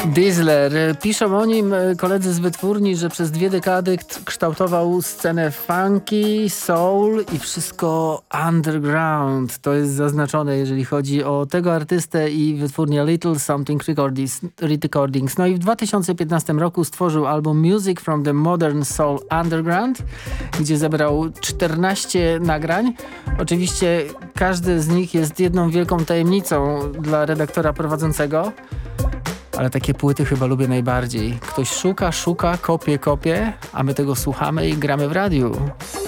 Diesler. Piszą o nim koledzy z wytwórni, że przez 2 dekady kształtował scenę funky, soul i wszystko underground. To jest zaznaczone, jeżeli chodzi o tego artystę i wytwórnię Little Something Recordings. No i w 2015 roku stworzył album Music from the Modern Soul Underground, gdzie zebrał 14 nagrań. Oczywiście każdy z nich jest jedną wielką tajemnicą dla redaktora prowadzącego. Ale takie płyty chyba lubię najbardziej. Ktoś szuka, kopie, a my tego słuchamy i gramy w radiu.